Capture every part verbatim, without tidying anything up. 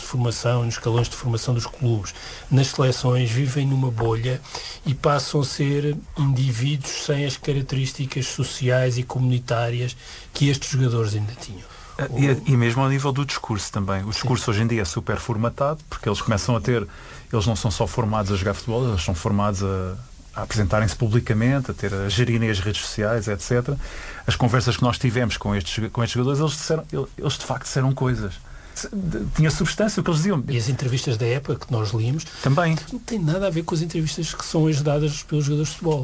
formação, nos escalões de formação dos clubes, nas seleções, vivem numa bolha e passam a ser indivíduos sem as características sociais e comunitárias que estes jogadores ainda tinham. E, e mesmo ao nível do discurso também. O discurso Sim. hoje em dia é super formatado, porque eles começam a ter, eles não são só formados a jogar futebol, eles são formados a, a apresentarem-se publicamente, a ter, a gerirem as redes sociais, etcétera. As conversas que nós tivemos com estes, com estes jogadores, eles, disseram, eles de facto disseram coisas. Tinha substância o que eles diziam. E as entrevistas da época que nós líamos também não tem nada a ver com as entrevistas que são hoje dadas pelos jogadores de futebol.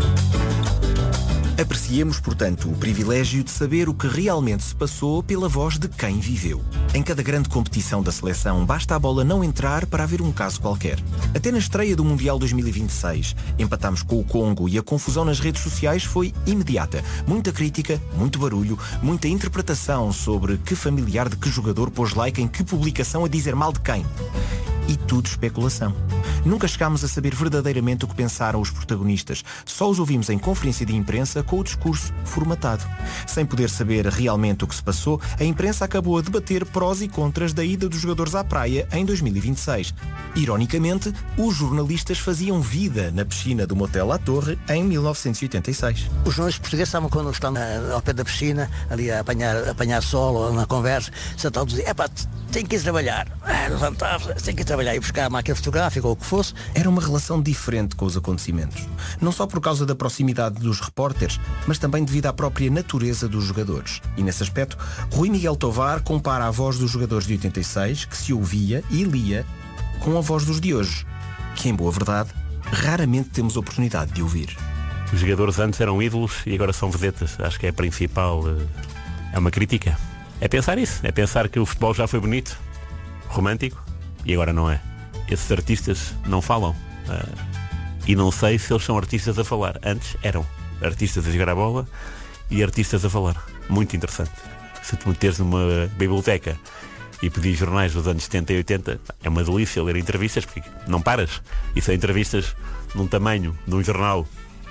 Apreciemos, portanto, o privilégio de saber o que realmente se passou pela voz de quem viveu. Em cada grande competição da seleção, basta a bola não entrar para haver um caso qualquer. Até na estreia do Mundial dois mil e vinte e seis, empatámos com o Congo e a confusão nas redes sociais foi imediata. Muita crítica, muito barulho, muita interpretação sobre que familiar de que jogador pôs like em que publicação a dizer mal de quem. E tudo especulação. Nunca chegámos a saber verdadeiramente o que pensaram os protagonistas. Só os ouvimos em conferência de imprensa com o discurso formatado. Sem poder saber realmente o que se passou, a imprensa acabou a debater prós e contras da ida dos jogadores à praia em dois mil e vinte e seis. Ironicamente, os jornalistas faziam vida na piscina do motel à Torre em mil novecentos e oitenta e seis. Os jornalistas portugueses estavam quando estão ao pé da piscina, ali a apanhar, a apanhar sol ou na conversa, sentavam a dizer, é pá, tem que ir trabalhar. Levantava, tem que ir trabalhar e buscar a máquina fotográfica ou o que fosse. Era uma relação diferente com os acontecimentos. Não só por causa da proximidade dos repórteres, mas também devido à própria natureza dos jogadores. E nesse aspecto, Rui Miguel Tovar compara a voz dos jogadores de oitenta e seis, que se ouvia e lia, com a voz dos de hoje, que em boa verdade, raramente temos oportunidade de ouvir. Os jogadores antes eram ídolos e agora são vedetas. Acho que é a principal, é uma crítica. É pensar isso, é pensar que o futebol já foi bonito, romântico, e agora não é. Esses artistas não falam. Uh, e não sei se eles são artistas a falar. Antes eram artistas a jogar a bola e artistas a falar. Muito interessante. Se te meteres numa biblioteca e pedis jornais dos anos setenta e oitenta, é uma delícia ler entrevistas, porque não paras. E são entrevistas num tamanho, num jornal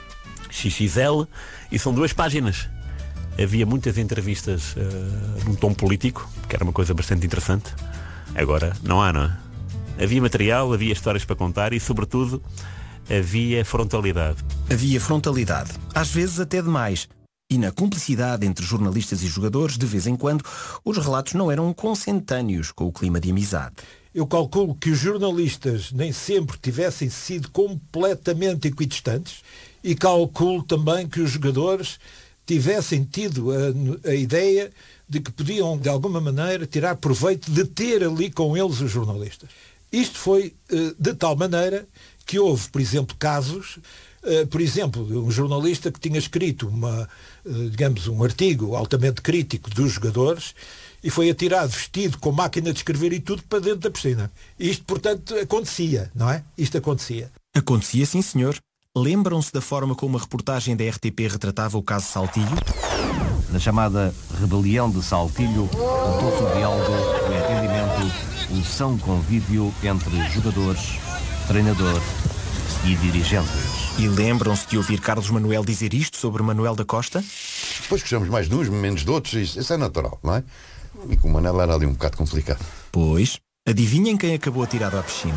X X L, e são duas páginas. Havia muitas entrevistas uh, num tom político, que era uma coisa bastante interessante. Agora não há, não é? Havia material, havia histórias para contar e, sobretudo, havia frontalidade. Havia frontalidade, às vezes até demais. E na cumplicidade entre jornalistas e jogadores, de vez em quando, os relatos não eram consentâneos com o clima de amizade. Eu calculo que os jornalistas nem sempre tivessem sido completamente equidistantes e calculo também que os jogadores tivessem tido a, a ideia de que podiam, de alguma maneira, tirar proveito de ter ali com eles os jornalistas. Isto foi uh, de tal maneira que houve, por exemplo, casos, uh, por exemplo, de um jornalista que tinha escrito uma, uh, digamos, um artigo altamente crítico dos jogadores e foi atirado vestido com máquina de escrever e tudo para dentro da piscina. Isto, portanto, acontecia, não é? Isto acontecia. Acontecia, sim, senhor. Lembram-se da forma como a reportagem da R T P retratava o caso Saltilho? Na chamada rebelião de Saltilho, contou-se o diálogo, o entendimento, o são convívio entre jogadores, treinador e dirigentes. E lembram-se de ouvir Carlos Manuel dizer isto sobre Manuel da Costa? Depois gostamos mais de uns, menos de outros, isso, isso é natural, não é? E com o Manel era ali um bocado complicado. Pois, adivinhem quem acabou atirado à piscina?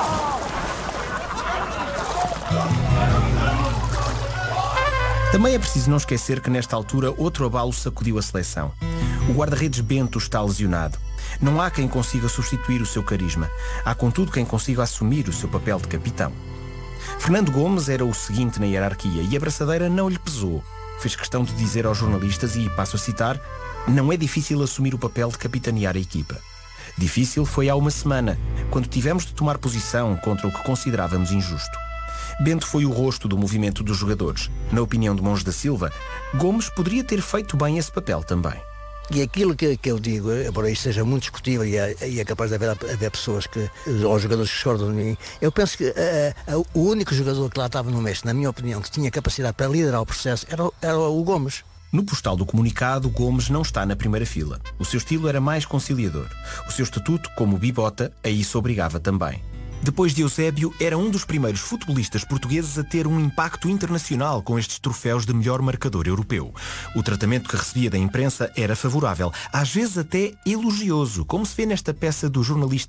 Também é preciso não esquecer que nesta altura outro abalo sacudiu a seleção. O guarda-redes Bento está lesionado. Não há quem consiga substituir o seu carisma. Há, contudo, quem consiga assumir o seu papel de capitão. Fernando Gomes era o seguinte na hierarquia e a braçadeira não lhe pesou. Fez questão de dizer aos jornalistas, e passo a citar, não é difícil assumir o papel de capitanear a equipa. Difícil foi há uma semana, quando tivemos de tomar posição contra o que considerávamos injusto. Bento foi o rosto do movimento dos jogadores. Na opinião de Monge da Silva, Gomes poderia ter feito bem esse papel também. E aquilo que, que eu digo, embora isto seja muito discutível e é, e é capaz de haver, haver pessoas que, ou jogadores que discordam de mim, eu penso que uh, uh, o único jogador que lá estava no Mestre, na minha opinião, que tinha capacidade para liderar o processo, era, era o Gomes. No postal do comunicado, Gomes não está na primeira fila. O seu estilo era mais conciliador. O seu estatuto, como bibota, a isso obrigava também. Depois de Eusébio, era um dos primeiros futebolistas portugueses a ter um impacto internacional com estes troféus de melhor marcador europeu. O tratamento que recebia da imprensa era favorável, às vezes até elogioso, como se vê nesta peça do jornalista